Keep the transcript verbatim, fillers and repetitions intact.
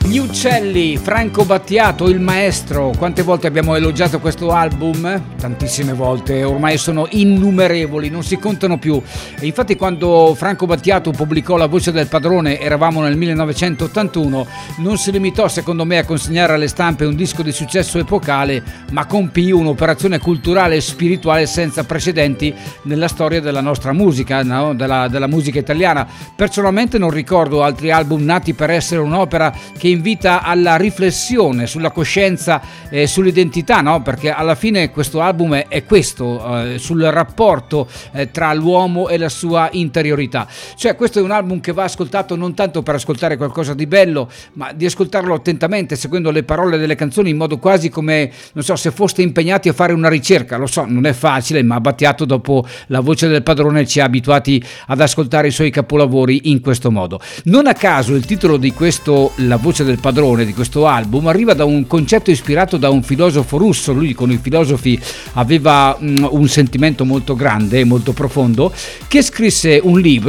Gli Uccelli, Franco Battiato, il maestro. Quante volte abbiamo elogiato questo album? Tantissime volte, ormai sono innumerevoli, non si contano più. E infatti quando Franco Battiato pubblicò La voce del padrone, eravamo nel millenovecentottantuno, non si limitò secondo me a consegnare alle stampe un disco di successo epocale, ma compì un'operazione culturale e spirituale senza precedenti nella storia della nostra musica, no? della, della musica italiana. Personalmente non ricordo altri album nati per essere un'opera che invita alla riflessione sulla coscienza e sull'identità, no? Perché alla fine questo album è, è questo, eh, sul rapporto eh, tra l'uomo e la sua interiorità. Cioè questo è un album che va ascoltato non tanto per ascoltare qualcosa di bello, ma di ascoltarlo attentamente, seguendo le parole delle canzoni in modo quasi come, non so, se foste impegnati a fare una ricerca. Lo so, non è facile, ma Battiato dopo La voce del padrone ci ha abituati ad ascoltare i suoi capolavori in questo modo. Non a caso il titolo di questo La voce del padrone, di questo album, arriva da un concetto ispirato da un filosofo russo. Lui con i filosofi aveva um, un sentimento molto grande e molto profondo, che scrisse un libro